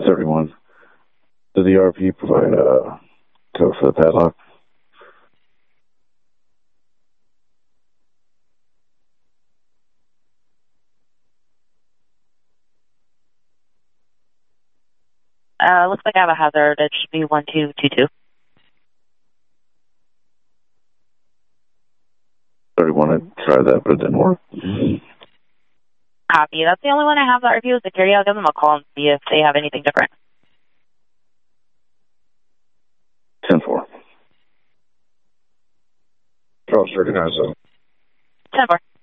31. Does the RP provide a code for the padlock? Looks like I have a hazard. It should be 1222. 31, I tried that, but it didn't work. Copy. That's the only one I have that reviews security. I'll give them a call and see if they have anything different. 10-4. Charles 39, so. 10-4.